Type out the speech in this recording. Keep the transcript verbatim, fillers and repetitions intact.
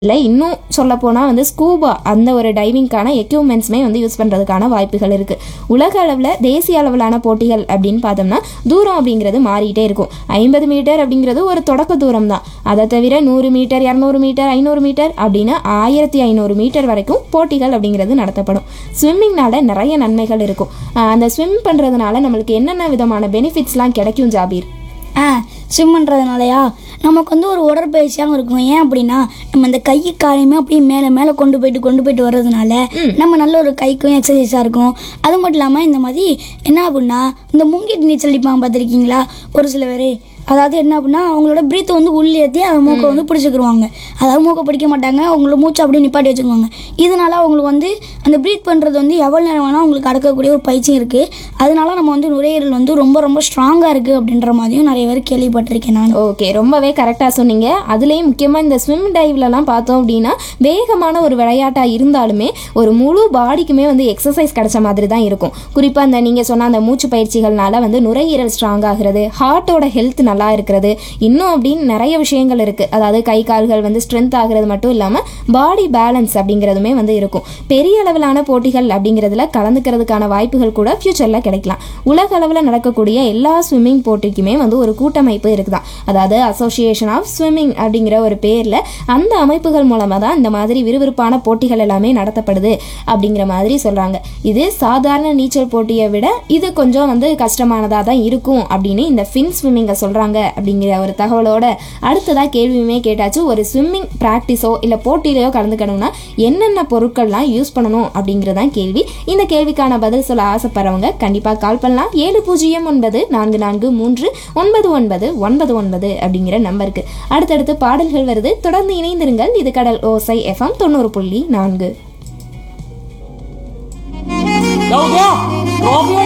இல்லை இன்னும் சொல்லப்போனால் வந்து ஸ்கூபா அந்த ஒரு டைவிங்க்கான எக்யூப்மெண்ட்ஸுமே வந்து யூஸ் பண்ணுறதுக்கான வாய்ப்புகள் இருக்குது. உலக அளவில் தேசிய அளவிலான போட்டிகள் அப்படின்னு பார்த்தோம்னா தூரம் அப்படிங்கிறது மாறிட்டே இருக்கும். ஐம்பது மீட்டர் அப்படிங்கிறது ஒரு தொடக்க தூரம் தான். அதை தவிர நூறு மீட்டர், இரநூறு மீட்டர், ஐநூறு மீட்டர் அப்படின்னு ஆயிரத்தி ஐநூறு மீட்டர் வரைக்கும் போட்டிகள் அப்படிங்கிறது நடத்தப்படும். ஸ்விம்மிங்னால நிறைய நன்மைகள் இருக்கும். அந்த ஸ்விம் பண்ணுறதுனால நம்மளுக்கு என்னென்ன விதமான பெனிஃபிட்ஸ்லாம் கிடைக்கும் ஜாபீர்? ஆ ஸ்விம் பண்ணுறதுனாலயா நமக்கு வந்து ஒரு உடற்பயிற்சியாகவும் இருக்கும். ஏன் அப்படின்னா நம்ம இந்த கை காலையுமே அப்படியே மேலே மேலே கொண்டு போயிட்டு கொண்டு போயிட்டு வர்றதுனால நம்ம நல்ல ஒரு கைக்கும் எக்ஸசைஸாக இருக்கும். அது மட்டும் இல்லாமல் இந்த மாதிரி என்ன அப்படின்னா இந்த மூங்கிட்டு நீச்சல் அடிப்பாங்க பார்த்துருக்கீங்களா ஒரு சில பேர், அதாவது என்ன அப்படின்னா அவங்களோட பிரீத்தை வந்து உள்ளே ஏற்றி அதை மூக்கை வந்து பிடிச்சிக்கிருவாங்க. அதாவது மூக்கை பிடிக்க மாட்டாங்க, அவங்களோட மூச்சை அப்படியே நிப்பாட்டி வச்சுக்குவாங்க. இதனால அவங்களுக்கு வந்து அந்த ப்ரீத் பண்ணுறது வந்து எவ்வளோ நேரம் வேணால் அவங்களுக்கு அடக்கக்கூடிய ஒரு பயிற்சியும் இருக்குது. அதனால நம்ம வந்து நுரையீரல் வந்து ரொம்ப ரொம்ப ஸ்ட்ராங்காக இருக்குது அப்படின்ற மாதிரியும் நிறைய பேர் கேள்விப்பட்டிருக்கேன் நான். ஓகே, ரொம்பவே கரெக்டாக சொன்னீங்க. அதுலேயும் முக்கியமாக இந்த ஸ்விம் டைவ்லலாம் பார்த்தோம் அப்படின்னா வேகமான ஒரு விளையாட்டாக இருந்தாலுமே ஒரு முழு பாடிக்குமே வந்து எக்ஸசைஸ் கிடைச்ச மாதிரி தான் இருக்கும். குறிப்பாக அந்த நீங்கள் சொன்ன அந்த மூச்சு பயிற்சிகள்னால வந்து நுரையீரல் ஸ்ட்ராங் ஆகிறது, ஹார்ட்டோட ஹெல்த் நல்லா இருக்கிறது, இன்னும் அப்படின்னு நிறைய விஷயங்கள் இருக்குது. அதாவது கை கால்கள் வந்து ஸ்ட்ரென்த் ஆகிறது மட்டும் இல்லாமல் பாடி பேலன்ஸ் அப்படிங்கிறதுமே வந்து இருக்கும். பெரிய அளவிலான போட்டிகள் அப்படிங்கிறதுல கலந்துக்கிறதுக்கான வாய்ப்புகள் கூட ஃபியூச்சரில் கிடைக்கலாம். உலக அளவில் நடக்கக்கூடிய எல்லா ஸ்விம்மிங் போட்டிக்குமே வந்து ஒரு கூட்டமைப்பு இருக்குதான். அதாவது அசோசியேஷன் ஆஃப் ஸ்விம்மிங் அப்படிங்கிற ஒரு பேரில் அந்த அமைப்புகள் மூலமாக தான் இந்த மாதிரி விறுவிறுப்பான போட்டிகள் எல்லாமே நடத்தப்படுது அப்படிங்கிற மாதிரி சொல்கிறாங்க. இது சாதாரண நீச்சல் போட்டியை விட இது கொஞ்சம் வந்து கஷ்டமானதாக தான் இருக்கும் அப்படின்னு இந்த ஃபின் ஸ்விம்மிங்கை சொல்கிறாங்க அப்படிங்கிற ஒரு தகவலோட அடுத்ததாக கேள்வியுமே கேட்டாச்சு. ஒரு ஸ்விம்மிங் ப்ராக்டிஸோ இல்லை போட்டியிலையோ கலந்துக்கணும்னா என்னென்ன பொருட்கள்லாம் யூஸ் பண்ணணும் அப்படிங்கிறதான் கேள்வி. இந்த கேள்விக்கான பதில் சொல்ல ஆசைப்படுறவங்க கண்டிப்பாக கால் பண்ணலாம். ஏழு பூஜ்ஜியம் ஒன்பது நான்கு நான்கு மூன்று ஒன்பது ஒன்பது ஒன்பது ஒன்பது அப்படிங்கிற நம்பருக்கு. அடுத்தடுத்து பாடல்கள் வருது, தொடர்ந்து இணைந்திருங்கள். இது கடல் ஓசை எஃப்எம் தொண்ணூறு புள்ளி நான்கு.